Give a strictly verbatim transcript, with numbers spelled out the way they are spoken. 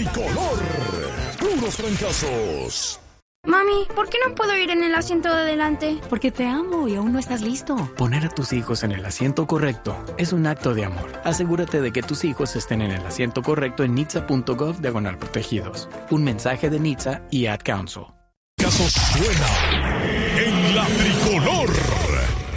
tricolor. Puros fracasos. Mami, ¿por qué no puedo ir en el asiento de adelante? Porque te amo y aún no estás listo. Poner a tus hijos en el asiento correcto es un acto de amor. Asegúrate de que tus hijos estén en el asiento correcto en nitsa punto gov diagonal protegidos. Un mensaje de Nitsa y Ad Council. Caso suena en la tricolor.